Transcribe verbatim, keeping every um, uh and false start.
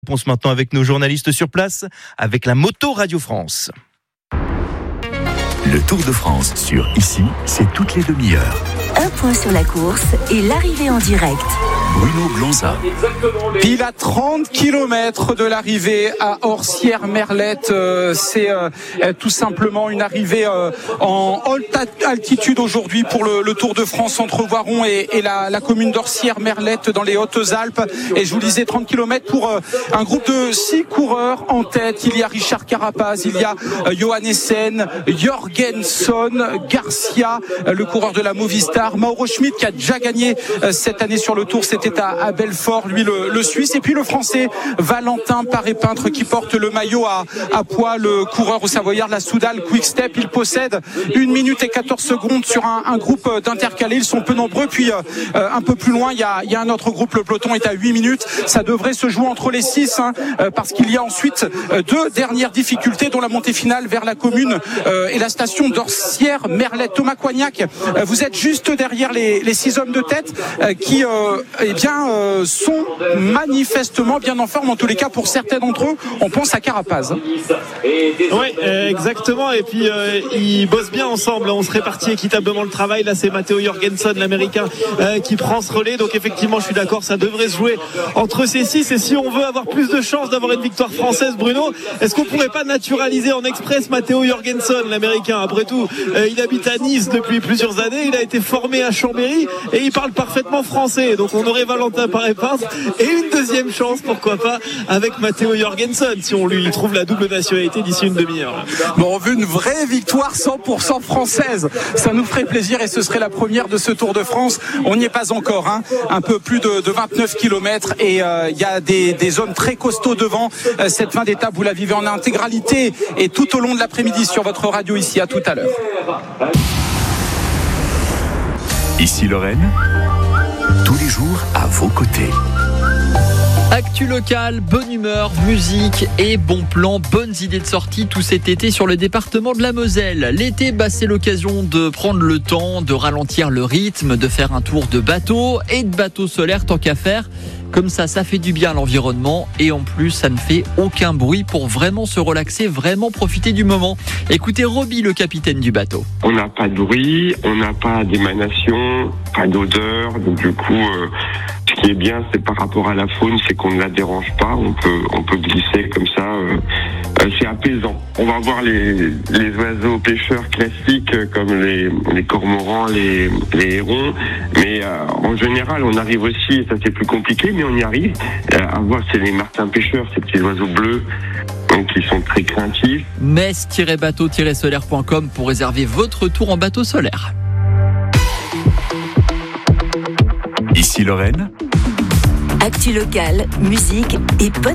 Réponse maintenant avec nos journalistes sur place, avec la moto Radio France. Le Tour de France sur Ici, c'est toutes les demi-heures. Un point sur la course et l'arrivée en direct. Bruno Glonza. Pile à trente kilomètres de l'arrivée à Orsières-Merlette. Euh, c'est euh, tout simplement une arrivée euh, en haute altitude aujourd'hui pour le, le Tour de France entre Voiron et, et la, la commune d'Orsières-Merlette dans les Hautes-Alpes. Et je vous disais trente kilomètres pour euh, un groupe de six coureurs en tête. Il y a Richard Carapaz, il y a euh, Johannessen, Jorgenson, Garcia, euh, le coureur de la Movistar, Mauro Schmid qui a déjà gagné euh, cette année sur le Tour. C'était à, à Belfort, lui le, le Suisse, et puis le Français Valentin Paré-Peintre qui porte le maillot à, à poids, le coureur au Savoyard de la Soudal Quick Step. Il possède une minute et quatorze secondes sur un, un groupe d'intercalés. Ils sont peu nombreux, puis euh, un peu plus loin il y a, il y a un autre groupe, le peloton est à huit minutes. Ça devrait se jouer entre les six, hein, euh, parce qu'il y a ensuite euh, deux dernières difficultés, dont la montée finale vers la commune euh, et la station d'Orsières-Merlette. Thomas Coignac, euh, vous êtes juste derrière les, les six hommes de tête euh, qui euh, eh bien, euh, sont manifestement bien en forme, en tous les cas pour certains d'entre eux. On pense à Carapaz. Oui, euh, exactement. Et puis euh, ils bossent bien ensemble. On se répartit équitablement le travail. Là, c'est Matteo Jorgenson, l'américain, euh, qui prend ce relais. Donc effectivement, je suis d'accord, ça devrait se jouer entre ces six. Et si on veut avoir plus de chances d'avoir une victoire française, Bruno, est-ce qu'on pourrait pas naturaliser en express Matteo Jorgenson, l'américain? Après tout, euh, il habite à Nice depuis plusieurs années. Il a été formé à Chambéry et il parle parfaitement français. Donc on aurait Valentin Paré-Peintre et une deuxième chance, pourquoi pas, avec Matteo Jorgenson, si on lui trouve la double nationalité d'ici une demi-heure. Bon, on veut une vraie victoire cent pour cent française. Ça nous ferait plaisir et ce serait la première de ce Tour de France. On n'y est pas encore, hein. Un peu plus de, de vingt-neuf kilomètres et il euh, y a des, des hommes très costauds devant. Euh, cette fin d'étape, vous la vivez en intégralité et tout au long de l'après-midi sur votre radio ici. À tout à l'heure. Ici Lorraine, tous les jours à vos côtés. Actu local, bonne humeur, musique et bon plan, bonnes idées de sortie tout cet été sur le département de la Moselle. L'été, bah, c'est l'occasion de prendre le temps, de ralentir le rythme, de faire un tour de bateau et de bateau solaire tant qu'à faire. Comme ça, ça fait du bien à l'environnement et en plus, ça ne fait aucun bruit pour vraiment se relaxer, vraiment profiter du moment. Écoutez Roby, le capitaine du bateau. On n'a pas de bruit, on n'a pas d'émanation, pas d'odeur, donc du coup... Euh Ce qui est bien, c'est par rapport à la faune, c'est qu'on ne la dérange pas. On peut, on peut glisser comme ça. Euh, euh, c'est apaisant. On va voir les, les oiseaux pêcheurs classiques euh, comme les, les cormorans, les, les hérons. Mais euh, en général, on arrive aussi, et ça c'est plus compliqué, mais on y arrive. Euh, à voir, c'est les martins pêcheurs, ces petits oiseaux bleus. Donc ils sont très craintifs. Metz tiret bateau tiret solaire point com pour réserver votre tour en bateau solaire. Ici Lorraine. Actu locale, musique et bonne